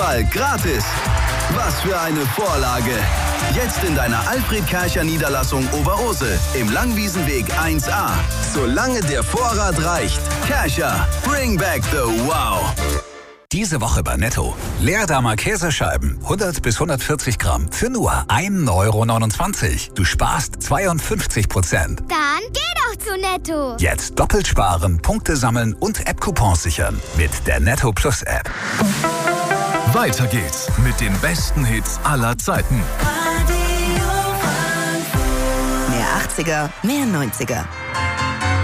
Überall gratis. Was für eine Vorlage. Jetzt in deiner Alfred-Kercher-Niederlassung Oberose im Langwiesenweg 1a. Solange der Vorrat reicht. Kercher, bring back the wow. Diese Woche bei Netto. Leerdammer Käsescheiben, 100 bis 140 Gramm, für nur 1,29 €. Du sparst 52%. Dann geh doch zu Netto. Jetzt doppelt sparen, Punkte sammeln und App-Coupons sichern. Mit der Netto Plus App. Weiter geht's mit den besten Hits aller Zeiten. Mehr 80er, mehr 90er.